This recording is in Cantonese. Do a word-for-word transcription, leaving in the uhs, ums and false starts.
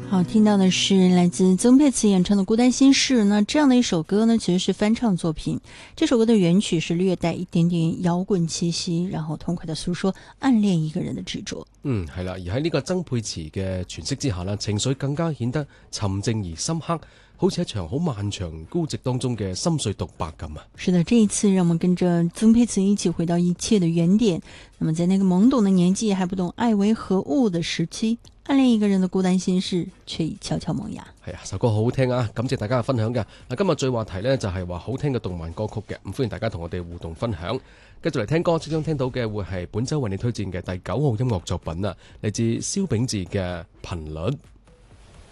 好，听到的是来自曾沛慈演唱的《孤单心事》。那这样的一首歌呢，其实是翻唱作品。这首歌的原曲是略帶一點點搖滾氣息，然後痛快地訴說暗戀一個人的執着。 嗯，係啦，而喺呢個曾沛慈嘅詮釋之下呢，情緒更加顯得沉靜而深刻，好似一場好漫長孤寂當中嘅心碎獨白咁啊！ 是的，這一次讓我們跟着曾沛慈一起回到一切的原點。那麼在那個懵懂的年紀，還不懂愛為何物的時期，暗戀一個人的孤單心事，卻已悄悄萌芽。 係啊，首歌好好聽啊！感謝大家嘅分享㗎。嗱，今日最話題呢，就係話好聽嘅動漫歌曲嘅，咁歡迎大家同我哋互動分享。繼續嚟聽歌，即將聽到嘅會係本周為你推薦嘅第九號音樂作品啊，嚟自蕭秉治嘅《頻率》。